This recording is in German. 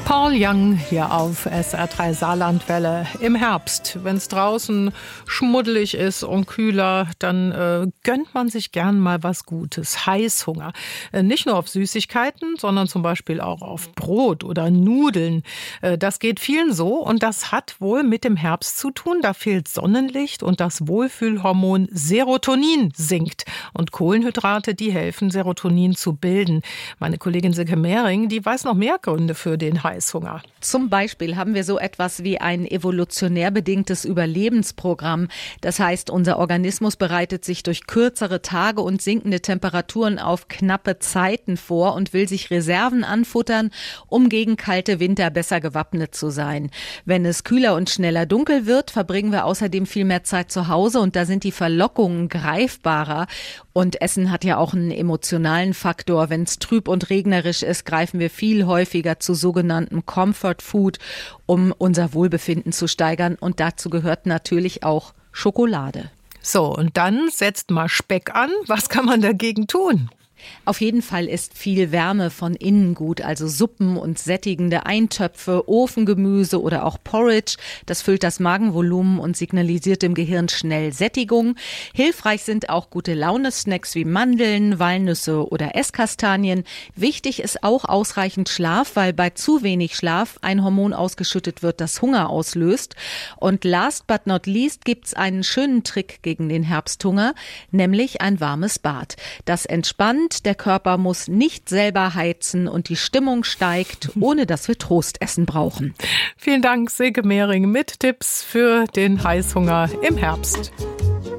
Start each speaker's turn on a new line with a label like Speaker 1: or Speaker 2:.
Speaker 1: Paul Young hier auf SR3 Saarlandwelle. Im Herbst, wenn es draußen schmuddelig ist und kühler, dann gönnt man sich gern mal was Gutes. Heißhunger. Nicht nur auf Süßigkeiten, sondern zum Beispiel auch auf Brot oder Nudeln. Das geht vielen so und das hat wohl mit dem Herbst zu tun. Da fehlt Sonnenlicht und das Wohlfühlhormon Serotonin sinkt. Und Kohlenhydrate, die helfen, Serotonin zu bilden. Meine Kollegin Silke Mehring, die weiß noch mehr Gründe für den Heißhunger.
Speaker 2: Zum Beispiel haben wir so etwas wie ein evolutionär bedingtes Überlebensprogramm. Das heißt, unser Organismus bereitet sich durch kürzere Tage und sinkende Temperaturen auf knappe Zeiten vor und will sich Reserven anfuttern, um gegen kalte Winter besser gewappnet zu sein. Wenn es kühler und schneller dunkel wird, verbringen wir außerdem viel mehr Zeit zu Hause und da sind die Verlockungen greifbarer. Und Essen hat ja auch einen emotionalen Faktor. Wenn es trüb und regnerisch ist, greifen wir viel häufiger zu sogenanntem Comfort Food, um unser Wohlbefinden zu steigern. Und dazu gehört natürlich auch Schokolade.
Speaker 1: So, und dann setzt mal Speck an. Was kann man dagegen tun?
Speaker 2: Auf jeden Fall ist viel Wärme von innen gut, also Suppen und sättigende Eintöpfe, Ofengemüse oder auch Porridge. Das füllt das Magenvolumen und signalisiert dem Gehirn schnell Sättigung. Hilfreich sind auch gute Laune-Snacks wie Mandeln, Walnüsse oder Esskastanien. Wichtig ist auch ausreichend Schlaf, weil bei zu wenig Schlaf ein Hormon ausgeschüttet wird, das Hunger auslöst. Und last but not least gibt's einen schönen Trick gegen den Herbsthunger, nämlich ein warmes Bad. Das entspannt. Der Körper muss nicht selber heizen und die Stimmung steigt, ohne dass wir Trostessen brauchen.
Speaker 1: Vielen Dank, Silke Mehring, mit Tipps für den Heißhunger im Herbst.